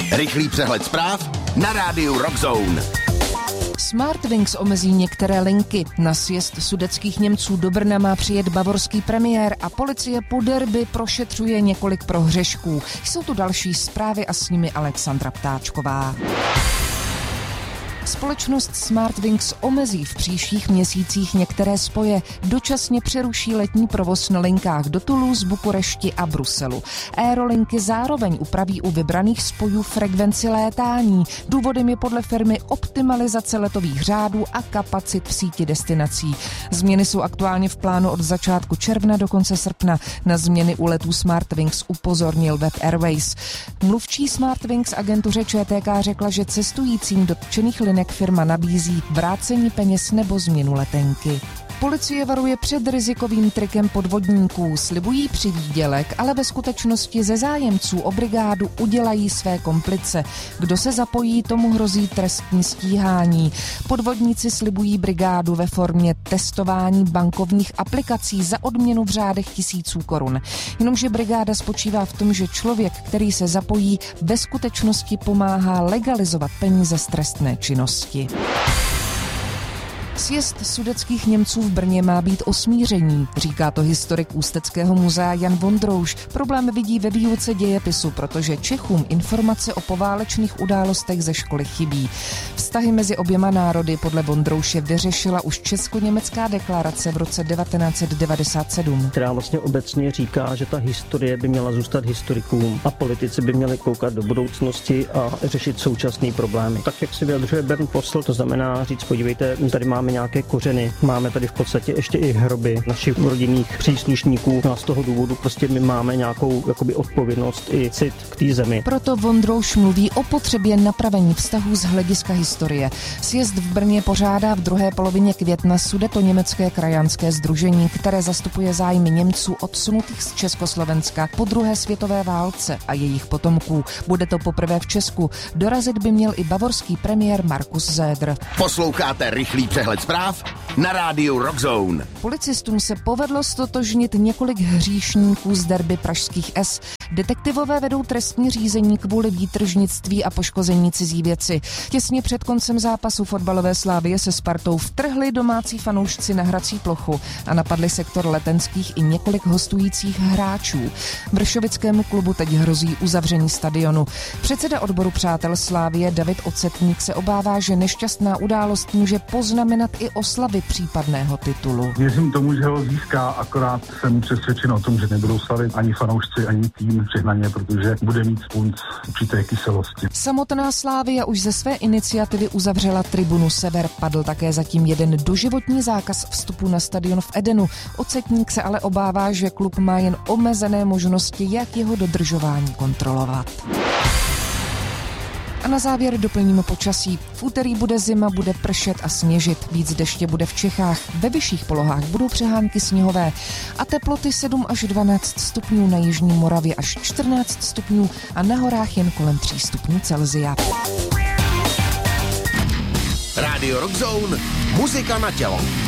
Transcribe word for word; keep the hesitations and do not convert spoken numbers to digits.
Rychlý přehled zpráv na rádiu Rockzone. Smartwings omezí některé linky. Na sjezd sudetských Němců do Brna má přijet bavorský premiér a policie po derby prošetřuje několik prohřešků. Jsou tu další zprávy a s nimi Alexandra Ptáčková. Společnost Smartwings omezí v příštích měsících některé spoje, dočasně přeruší letní provoz na linkách do Toulouse, Bukurešti a Bruselu. Aerolinky zároveň upraví u vybraných spojů frekvenci létání. Důvodem je podle firmy optimalizace letových řádů a kapacit v síti destinací. Změny jsou aktuálně v plánu od začátku června do konce srpna. Na změny u letů Smartwings upozornil Web Airways. Mluvčí Smartwings agentuře Č T K řekla, že cestujícím dotčených linek firma nabízí vrácení peněz nebo změnu letenky. Policie varuje před rizikovým trikem podvodníků. Slibují přivýdělek, ale ve skutečnosti ze zájemců o brigádu udělají své komplice. Kdo se zapojí, tomu hrozí trestní stíhání. Podvodníci slibují brigádu ve formě testování bankovních aplikací za odměnu v řádech tisíců korun. Jenomže brigáda spočívá v tom, že člověk, který se zapojí, ve skutečnosti pomáhá legalizovat peníze z trestné činnosti. Sjezd sudetských Němců v Brně má být o smíření, říká to historik Ústeckého muzea Jan Vondrouš. Problém vidí ve výuce dějepisu, protože Čechům informace o poválečných událostech ze školy chybí. Vztahy mezi oběma národy podle Vondrouše vyřešila už česko-německá deklarace v roce devatenáct set devadesát sedm. Která vlastně obecně říká, že ta historie by měla zůstat historikům a politici by měli koukat do budoucnosti a řešit současné problémy. Tak jak si vyjadřuje Bernd Postel, to znamená říct, podívejte, tady máme nějaké kořeny, máme tady v podstatě ještě i hroby našich rodinných příslušníků a z toho důvodu prostě my máme nějakou jakoby odpovědnost i cit k té zemi. Proto Vondrouš mluví o potřebě napravení vztahů z hlediska historie. Sjezd v Brně pořádá v druhé polovině května Sudetoněmecké krajanské sdružení, které zastupuje zájmy Němců odsunutých z Československa po druhé světové válce a jejich potomků. Bude to poprvé v Česku. Dorazit by měl i bavorský premiér Markus Söder. Posloucháte rychlý přehled zpráv na rádiu Rockzone. Policistům se povedlo stotožnit několik hříšníků z derby pražských S. Detektivové vedou trestní řízení kvůli výtržnictví a poškození cizí věci. Těsně před koncem zápasu fotbalové Slavie se Spartou vtrhli domácí fanoušci na hrací plochu a napadli sektor Letenských i několik hostujících hráčů. Vršovickému klubu teď hrozí uzavření stadionu. Předseda odboru přátel Slavie David Ocetník se obává, že nešťastná událost může poznamenat i oslavy případného titulu. Věřím tomu, že ho získá, akorát jsem přesvědčen o tom, že nebudou slavit ani fanoušci, ani tým přehnaně, protože bude mít punc určité kyselosti. Samotná Slavia už ze své iniciativy uzavřela tribunu Sever. Padl také zatím jeden doživotní zákaz vstupu na stadion v Edenu. Ocetník se ale obává, že klub má jen omezené možnosti, jak jeho dodržování kontrolovat. A na závěr doplníme počasí. V úterý bude zima, bude pršet a sněžit. Víc deště bude v Čechách. Ve vyšších polohách budou přehánky sněhové. A teploty sedm až dvanáct stupňů na jižní Moravě až čtrnáct stupňů a na horách jen kolem tří stupňů Celsia. Rádio Rockzone, muzika na tělo.